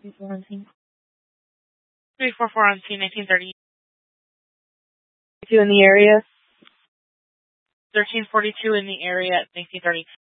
344 on scene, 1930. You in the area? 1342 in the area at 1930.